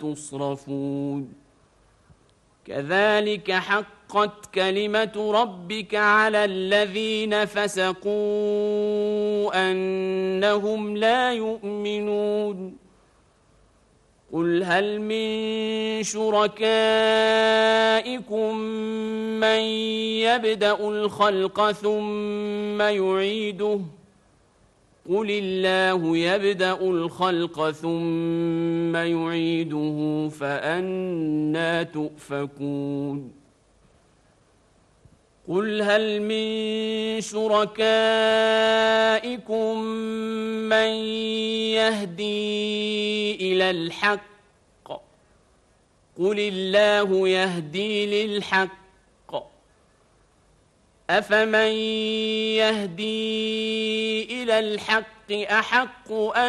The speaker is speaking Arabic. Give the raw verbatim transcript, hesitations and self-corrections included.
تصرفون كذلك حقت كلمة ربك على الذين فسقوا أنهم لا يؤمنون قل هل من شركائكم من يبدأ الخلق ثم يعيده قل الله يبدأ الخلق ثم يعيده فأنى تؤفكون قل هل من شركائكم من يهدي إلى الحق قل الله يهدي للحق أفمن يهدي إلى الحق أحق أن